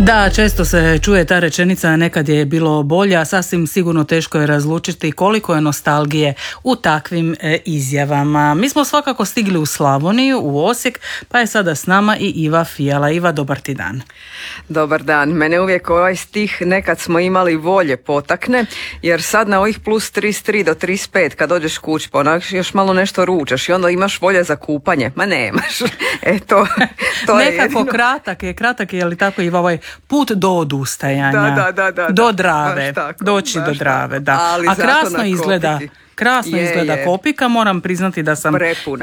Da, često se čuje ta rečenica nekad je bilo bolje, a sasvim sigurno teško je razlučiti koliko je nostalgije u takvim izjavama. Mi smo svakako stigli u Slavoniju, u Osijek, pa je sada s nama i Iva Fijala. Iva, dobar ti dan. Dobar dan. Mene uvijek ovaj stih nekad smo imali volje potakne, jer sad na ovih plus 33 do 35 kad dođeš kući pa onak još malo nešto ručaš i onda imaš volje za kupanje. Ma nemaš. To nekako je kratak je li tako, Iva, ovaj put do odustajanja, do Drave, doći do Drave, da. A krasno izgleda. Krasno izgleda Kopika, moram priznati da sam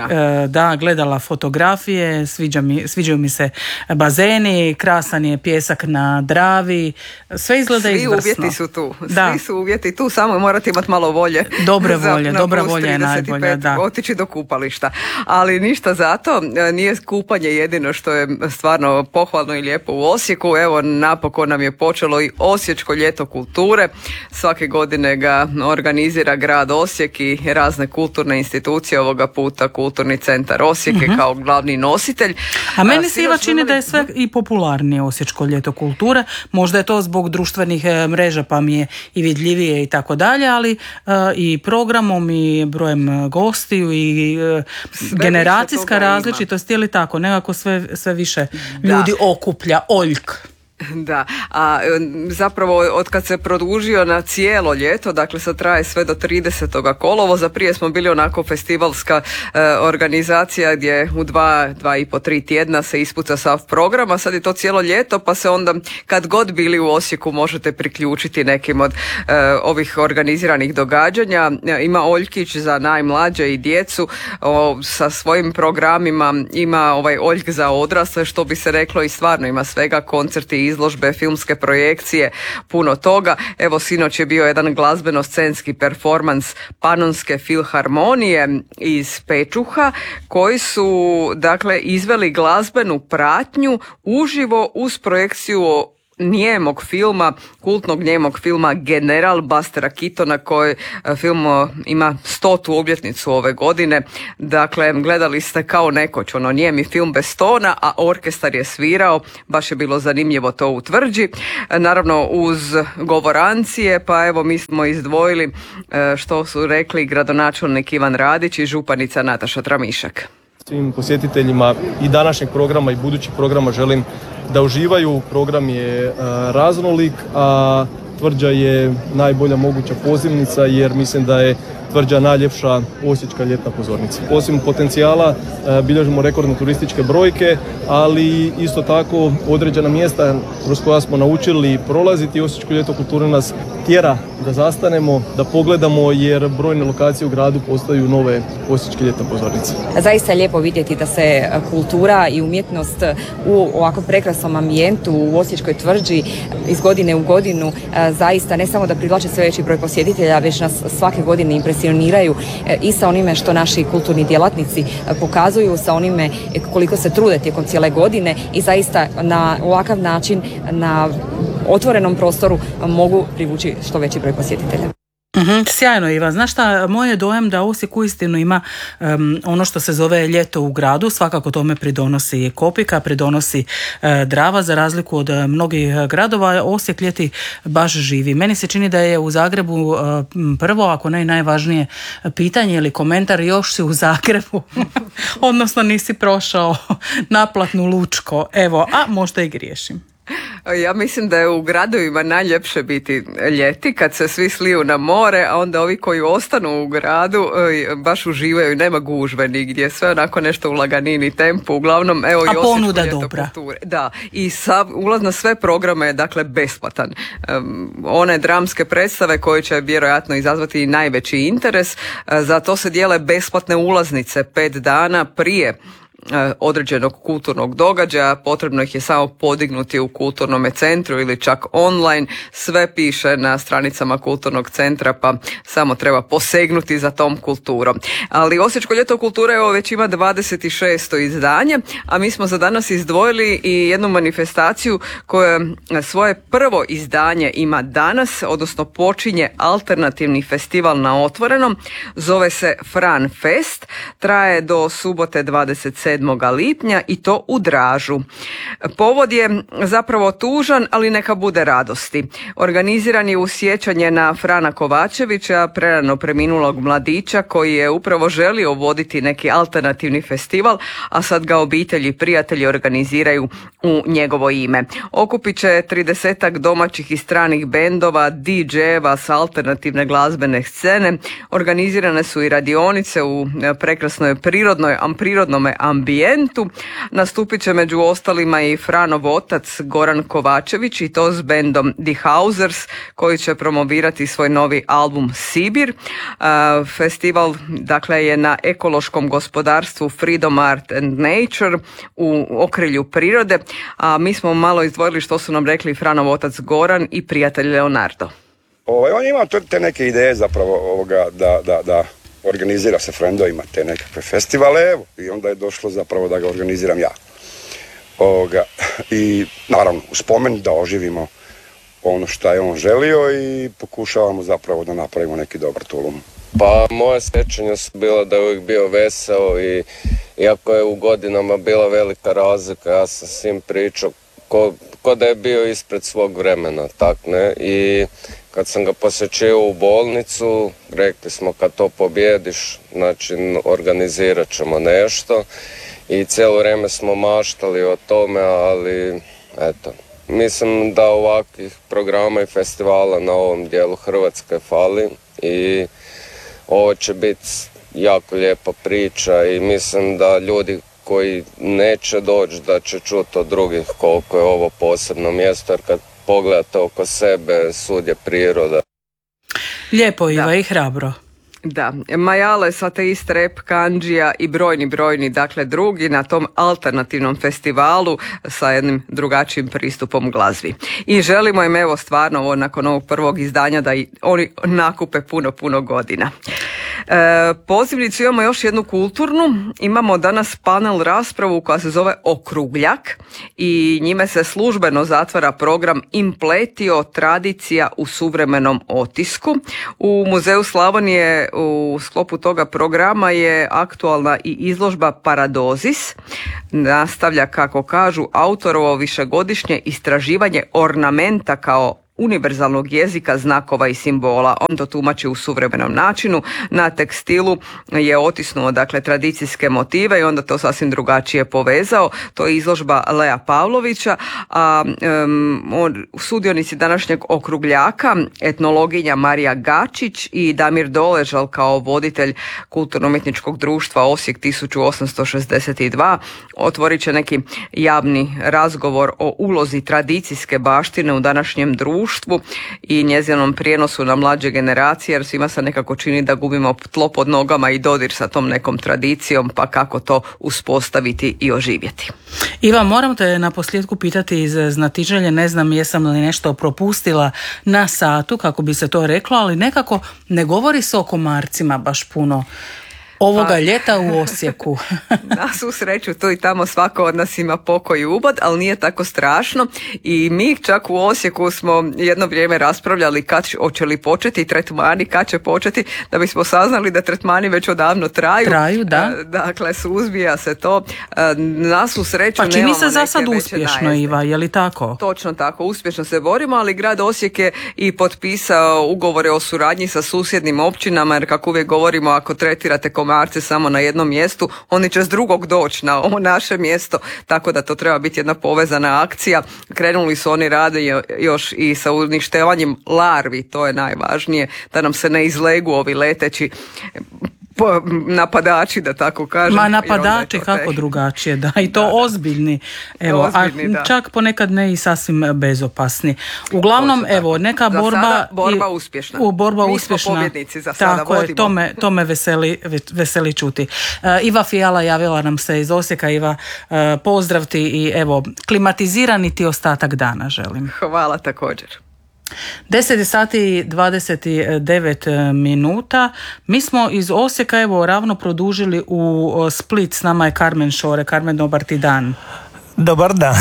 gledala fotografije, sviđaju mi se bazeni, krasan je pjesak na Dravi, sve izgleda izvrsno. Svi uvjeti su tu, svi su uvjeti tu, samo morate imati malo volje. Dobra volja je najbolja, da. Otići do kupališta, ali ništa zato, nije kupanje jedino što je stvarno pohvalno i lijepo u Osijeku. Evo, napokon nam je počelo i Osječko ljeto kulture, svake godine ga organizira grad Osijek i razne kulturne institucije, ovoga puta Kulturni centar Osijek kao glavni nositelj. A meni se Iva čini da je sve i popularnije Osječko ljeto kulture, možda je to zbog društvenih mreža pa mi je i vidljivije i tako dalje, ali i programom i brojem gostiju i generacijska različitost, je li tako, nekako sve više ljudi okuplja Oljk. Da, a zapravo od kad se produžio na cijelo ljeto, dakle sad traje sve do 30. kolovoza, prije smo bili onako festivalska organizacija gdje u 2,5-3 tjedna se ispuca sav program, a sad je to cijelo ljeto pa se onda kad god bili u Osijeku možete priključiti nekim od ovih organiziranih događanja. Ima Oljkić za najmlađe i djecu sa svojim programima, ima ovaj Oljk za odrasle, što bi se reklo, i stvarno ima svega, koncerti, izložbe, filmske projekcije, puno toga. Evo, sinoć je bio jedan glazbeno-scenski performans Panonske filharmonije iz Pečuha, koji su dakle izveli glazbenu pratnju uživo uz projekciju nijemog filma, kultnog nijemog filma General Bustera Keatona, koji film ima 100. obljetnicu ove godine. Dakle, gledali ste kao nekoć nijemi film bez tona, a orkestar je svirao, baš je bilo zanimljivo to u Tvrđi. Naravno uz govorancije, pa evo mi smo izdvojili što su rekli gradonačelnik Ivan Radić i županica Nataša Tramišak. Svim posjetiteljima i današnjeg programa i budućih programa želim da uživaju. Program je raznolik, a Tvrđa je najbolja moguća pozivnica jer mislim da je Tvrđa najljepša osječka ljetna pozornica. Osim potencijala bilježimo rekordne turističke brojke, ali isto tako određena mjesta kroz koja smo naučili prolaziti Osječko ljeto kulture nas tjera da zastanemo, da pogledamo, jer brojne lokacije u gradu postaju nove osječke ljetne pozornice. Zaista je lijepo vidjeti da se kultura i umjetnost u ovako prekrasnom ambijentu u Osječkoj Tvrđi iz godine u godinu zaista ne samo da privlače sve veći broj posjetitelja, već nas svake godine impresioniraju i sa onime što naši kulturni djelatnici pokazuju, sa onime koliko se trude tijekom cijele godine i zaista na ovakav način na otvorenom prostoru mogu privući što veći broj posjetitelja. Sjajno, Iva. Znaš šta, moj je dojam da Osijek uistinu ima ono što se zove ljeto u gradu, svakako tome pridonosi Kopika, pridonosi Drava, za razliku od mnogih gradova. Osijek ljeti baš živi. Meni se čini da je u Zagrebu prvo, ako ne najvažnije pitanje ili komentar, još si u Zagrebu, odnosno nisi prošao naplatnu Lučko. Evo, a možda i griješim. Ja mislim da je u gradovima najljepše biti ljeti kad se svi sliju na more, a onda ovi koji ostanu u gradu baš uživaju, nema gužve nigdje, sve onako nešto u laganini tempu, uglavnom evo i ponuda dobra. Kulture. Da, i ulaz na sve programe je dakle besplatan. One dramske predstave koje će vjerojatno izazvati najveći interes, za to se dijele besplatne ulaznice 5 dana prije određenog kulturnog događaja, potrebno ih je samo podignuti u kulturnom centru ili čak online, sve piše na stranicama kulturnog centra pa samo treba posegnuti za tom kulturom. Ali Osječko ljeto kulture evo već ima 26. izdanje, a mi smo za danas izdvojili i jednu manifestaciju koja svoje prvo izdanje ima danas, odnosno počinje alternativni festival na otvorenom, zove se Fran Fest, traje do subote 27. 7. lipnja i to u Dražu. Povod je zapravo tužan, ali neka bude radosti. Organiziran je u sjećanje na Frana Kovačevića, prerano preminulog mladića koji je upravo želio voditi neki alternativni festival, a sad ga obitelji i prijatelji organiziraju u njegovo ime. Okupit će 30-ak domaćih i stranih bendova, DJ-eva s alternativne glazbene scene. Organizirane su i radionice u prekrasnoj prirodnom ambijentu. Nastupit će među ostalima i Franov otac Goran Kovačević i to s bendom The Housers koji će promovirati svoj novi album Sibir. Festival dakle je na ekološkom gospodarstvu Freedom Art and Nature u okrilju prirode, a mi smo malo izdvojili što su nam rekli Franov otac Goran i prijatelj Leonardo. On ima te neke ideje zapravo da organizira se frendovima te nekakve festivale, evo, i onda je došlo zapravo da ga organiziram ja. I naravno u spomen da oživimo ono što je on želio i pokušavamo zapravo da napravimo neki dobar tulum. Pa moje sjećanja su bila da je uvijek bio veseo i iako je u godinama bila velika razlika, ja sam s njim pričao ko da je bio ispred svog vremena, tak ne, i kad sam ga posjećio u bolnicu, rekli smo kad to pobjediš, znači organizirat ćemo nešto i cijelo vrijeme smo maštali o tome, ali eto, mislim da ovakvih programa i festivala na ovom dijelu Hrvatske fali i ovo će biti jako lijepa priča i mislim da ljudi koji neće doći da će čuti od drugih koliko je ovo posebno mjesto, jer kad pogledate oko sebe svud je priroda. Lijepo Iva i hrabro. Da, Majales, Ateist, Rap, Kandžija i brojni, dakle drugi na tom alternativnom festivalu sa jednim drugačijim pristupom glazbi. I želimo im evo stvarno nakon ovog prvog izdanja da oni nakupe puno godina. Pozivnicu imamo još jednu kulturnu, imamo danas panel raspravu koja se zove Okrugljak i njime se službeno zatvara program Impletio, tradicija u suvremenom otisku. U Muzeju Slavonije u sklopu toga programa je aktualna i izložba Paradozis. Nastavlja, kako kažu, autorovo višegodišnje istraživanje ornamenta kao univerzalnog jezika, znakova i simbola. On to tumači u suvremenom načinu. Na tekstilu je otisnuo dakle tradicijske motive i onda to sasvim drugačije povezao. To je izložba Lea Pavlovića, a sudionici današnjeg Okrugljaka, etnologinja Marija Gačić i Damir Doležal kao voditelj Kulturno-umjetničkog društva Osijek 1862 otvorit će neki javni razgovor o ulozi tradicijske baštine u današnjem društvu i njezinom prijenosu na mlađe generacije, jer svima se nekako čini da gubimo tlo pod nogama i dodir sa tom nekom tradicijom, pa kako to uspostaviti i oživjeti. Iva, moram te na posljedku pitati iz znatiželje, ne znam jesam li nešto propustila na satu, kako bi se to reklo, ali nekako ne govori se o komarcima baš puno ovoga ljeta u Osijeku. Na svu sreću, tu i tamo svako od nas ima pokoj i ubod, ali nije tako strašno i mi čak u Osijeku smo jedno vrijeme raspravljali hoće li početi tretmani, kad će početi, da bismo saznali da tretmani već odavno traju. Da. Dakle, suzbija se to. Na svu sreću nemamo neke veće najezde. Pa čini se za sad uspješno, Iva, je li tako? Točno tako, uspješno se borimo, ali grad Osijek je i potpisao ugovore o suradnji sa susjednim općinama, jer kako uvijek govorimo, ako tretirate komarce samo na jednom mjestu, oni će s drugog doći na ovo naše mjesto, tako da to treba biti jedna povezana akcija. Krenuli su oni rade još i sa uništavanjem larvi, to je najvažnije, da nam se ne izlegu ovi leteći napadači, da tako kažem. Ma napadači, kako drugačije, da, i to ozbiljni, evo, ozbiljni, a čak ponekad ne i sasvim bezopasni. Uglavnom, evo, neka borba uspješna. Borba mi uspješna. Smo pobjednici za sada. Tako je, to me veseli čuti. Iva Fijala javila nam se iz Osijeka. Iva, pozdrav ti i evo, klimatizirani ti ostatak dana želim. Hvala također. 10 sati i 29 minuta. Mi smo iz Osijeka evo ravno produžili u Split. S nama je Karmen Šore. Karmen, dobar ti dan. Dobar dan.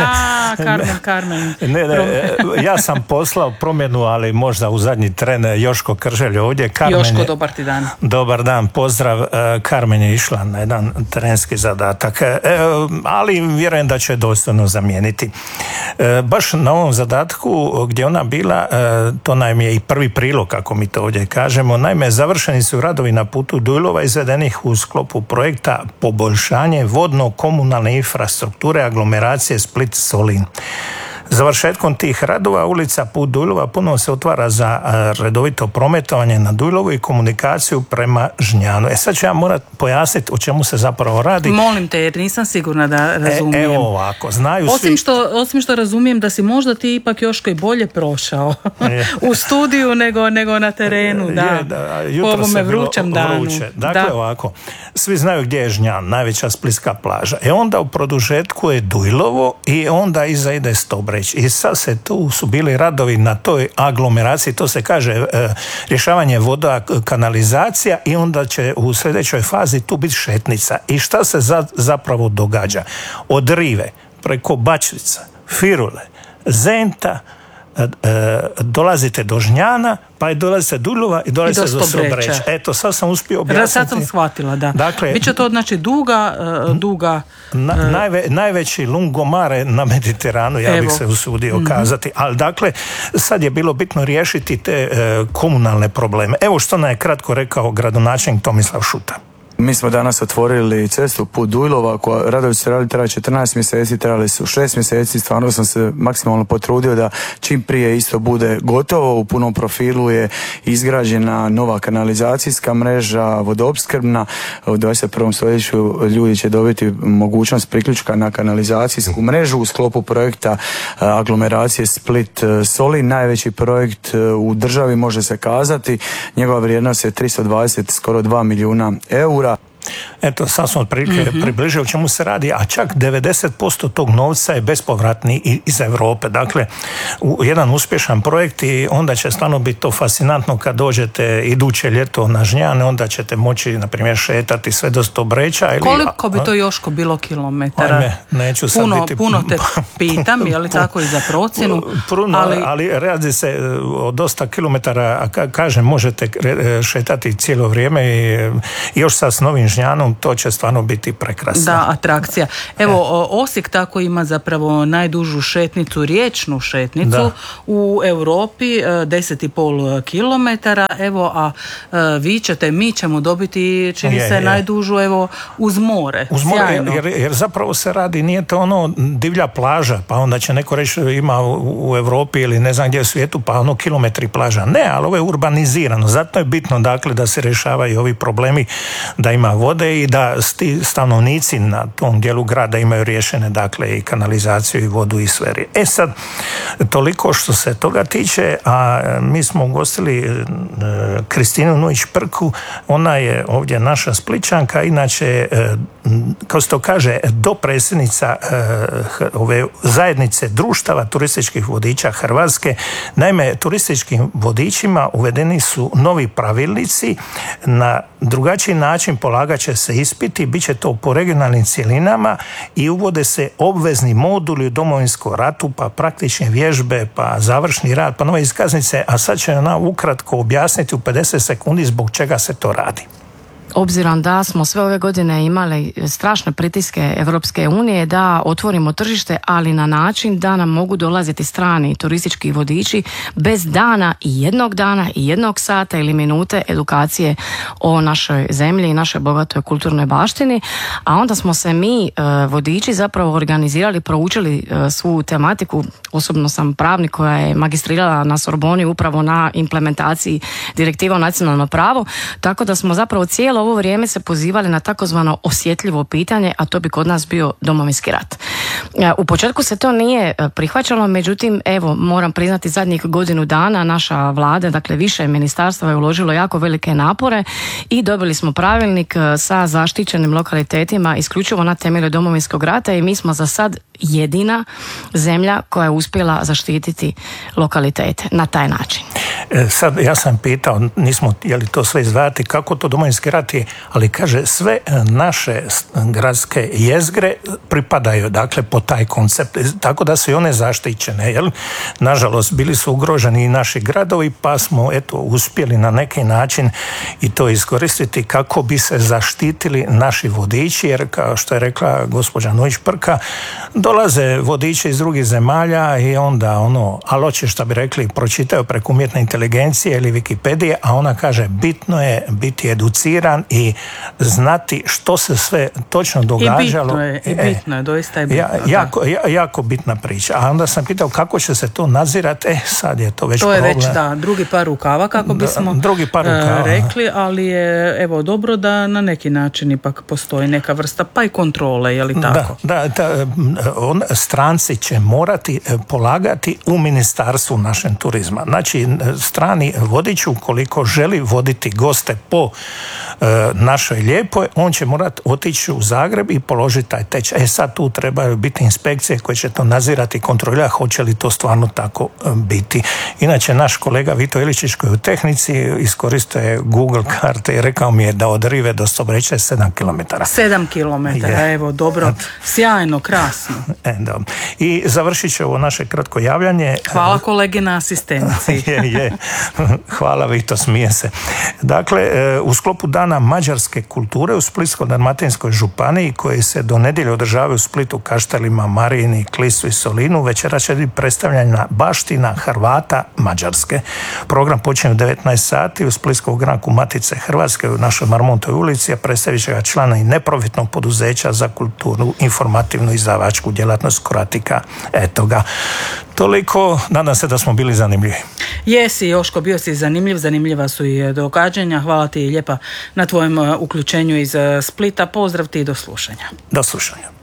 Karmen. Ne, ja sam poslao promjenu, ali možda u zadnji tren. Joško Krželj ovdje. Joško, dobar ti dan. Dobar dan, pozdrav. Karmen je išla na jedan terenski zadatak, ali vjerujem da će dostojno zamijeniti. Baš na ovom zadatku gdje ona bila, to nam je i prvi prilog, kako mi to ovdje kažemo. Naime, završeni su radovi na putu Dujlova izvedenih u sklopu projekta poboljšanje vodno-komunalne infrastrukture aglomeracije Split-Solin. Završetkom tih radova ulica Put Dujlova puno se otvara za redovito prometovanje na Dujlovu i komunikaciju prema Žnjanu. Sad ću ja morat pojasniti o čemu se zapravo radi. Molim te, jer nisam sigurna da razumijem. Evo ovako, znaju osim što razumijem da si možda ti ipak Joško i bolje prošao u studiju nego na terenu, po ovome vrućem danu. Dakle, ovako, svi znaju gdje je Žnjan, najveća splitska plaža. Onda u produžetku je Dujlovo i onda iza ide Stobreč. I sad tu su bili radovi na toj aglomeraciji, to se kaže rješavanje voda, kanalizacija, i onda će u sljedećoj fazi tu biti šetnica. I šta se zapravo događa? Od Rive, preko Bačvica, Firule, Zenta, dolazite do Žnjana, pa dolazite do Dujlova i dolazite do Stobreća. Eto, sad sam uspio objasniti. Sad sam shvatila, da. Dakle, biće to znači duga najveći lungomare na Mediteranu, ja bih se usudio kazati. Ali dakle, sad je bilo bitno riješiti te komunalne probleme. Evo što nam je kratko rekao gradonačelnik Tomislav Šuta. Mi smo danas otvorili cestu Put Dujlova, koja radovi su radili, trajali 14 mjeseci, trajali su 6 mjeseci, stvarno sam se maksimalno potrudio da čim prije isto bude gotovo. U punom profilu je izgrađena nova kanalizacijska mreža, vodoopskrbna. U 21. stoljeću ljudi će dobiti mogućnost priključka na kanalizacijsku mrežu u sklopu projekta aglomeracije Split-Solin, najveći projekt u državi, može se kazati. Njegova vrijednost je 320, skoro 2 milijuna eura. Eto, sad smo otprilike približili o čemu se radi, a čak 90% tog novca je bespovratni iz Europe. Dakle, jedan uspješan projekt, i onda će stvarno biti to fascinantno kad dođete iduće ljeto na Žnjan, onda ćete moći, na primjer, šetati sve do Stobreća. Koliko bi to Joško bilo kilometara? Ajme, neću sad biti... Puno te pitam, je li tako i za procjenu? Ali radi se o dosta kilometara, a kažem, možete šetati cijelo vrijeme i još sad s novim Žnjanom, to će stvarno biti prekrasno. Da, atrakcija. Evo, Osijek tako ima zapravo najdužu šetnicu, riječnu šetnicu u Europi, 10,5 kilometara. Evo, a mi ćemo dobiti, čini se, najdužu, evo, uz more. Uz more, jer zapravo se radi, nije to ono divlja plaža, pa onda će neko reći ima u Europi ili ne znam gdje u svijetu, pa ono kilometri plaža. Ne, ali ovo je urbanizirano. Zato je bitno, dakle, da se rješavaju ovi problemi, da ima vode i da stanovnici na tom dijelu grada imaju riješene, dakle, i kanalizaciju i vodu i sve. Sad, toliko što se toga tiče, a mi smo ugostili Kristinu Nujić-Prku, ona je ovdje naša Splićanka, inače, kao se to kaže, dopredsjednica ove zajednice društava turističkih vodiča Hrvatske. Naime, turističkim vodičima uvedeni su novi pravilnici, na drugačiji način polagat će se ispiti, bit će to po regionalnim cjelinama i uvode se obvezni moduli u Domovinskom ratu, pa praktične vježbe, pa završni rad, pa nove iskaznice, a sad će ona ukratko objasniti u 50 sekundi zbog čega se to radi. Obzirom da smo sve ove godine imali strašne pritiske Europske unije da otvorimo tržište, ali na način da nam mogu dolaziti strani turistički vodiči bez dana i jednog sata ili minute edukacije o našoj zemlji i našoj bogatoj kulturnoj baštini, a onda smo se mi vodiči zapravo organizirali, proučili svu tematiku. Osobno sam pravnik koja je magistrirala na Sorboni upravo na implementaciji direktiva o nacionalnom pravu, tako da smo zapravo cijelo ovo vrijeme se pozivali na takozvano osjetljivo pitanje, a to bi kod nas bio Domovinski rat. U početku se to nije prihvaćalo, međutim, evo, moram priznati, zadnjih godinu dana naša vlada, dakle više ministarstva, je uložilo jako velike napore i dobili smo pravilnik sa zaštićenim lokalitetima isključivo na temelju Domovinskog rata i mi smo za sad jedina zemlja koja je uspjela zaštititi lokalitete na taj način. Sad ja sam pitao, nismo htjeli to sve izdvajati, kako to Domovinski rat je, ali kaže sve naše gradske jezgre pripadaju dakle po taj koncept, tako da su i one zaštićene, jel? Nažalost bili su ugroženi i naši gradovi, pa smo eto uspjeli na neki način i to iskoristiti kako bi se zaštitili naši vodiči, jer kao što je rekla gospođa Nujić-Prka, dolaze vodiči iz drugih zemalja i onda ali hoće šta bi rekli, pročitaju preko umjetne inteligencije ili Wikipedije, a ona kaže bitno je biti educiran i znati što se sve točno događalo. I bitno je, doista je bitno. Jako bitna priča. A onda sam pitao kako će se to nadzirati, sad je to već problem. To je već, drugi par rukava, kako bismo rekli, ali je evo dobro da na neki način ipak postoji neka vrsta pa i kontrole, je li tako? Stranci će morati polagati u ministarstvu našem turizma. Znači, strani vodič ukoliko želi voditi goste po našoj Lijepoj, on će morati otići u Zagreb i položiti taj tečaj. Sad tu trebaju biti inspekcije koje će to nadzirati i kontrolirati hoće li to stvarno tako biti. Inače, naš kolega Vito Iličić koji je u tehnici iskoristio je Google karte i rekao mi je da od Rive do Stobreća je 7 km. 7 km, evo, dobro, sjajno, krasno. Dobro. I završit će ovo naše kratko javljanje. Hvala kolegi na asistenciji. Hvala Vito, smije se. Dakle, u sklopu Dana mađarske kulture u Splitsko-dalmatinskoj županiji koji se do nedjelje održavaju u Splitu, Kaštelima, Marijini, Klisu i Solinu, večera će biti predstavljena baština Hrvata Mađarske. Program počinje u 19 sati u Splitskom ogranku Matice Hrvatske u našoj Marmontoj ulici, a predstavit će ga člana i neprofitnog poduzeća za kulturnu, informativnu i izdavačku djelatnost Croatica. Eto ga. Toliko, nadam se da smo bili zanimljivi. Jesi, Joško, bio si zanimljiv, zanimljiva su i događanja. Hvala ti lijepa na tvojem uključenju iz Splita. Pozdrav ti i do slušanja. Do slušanja.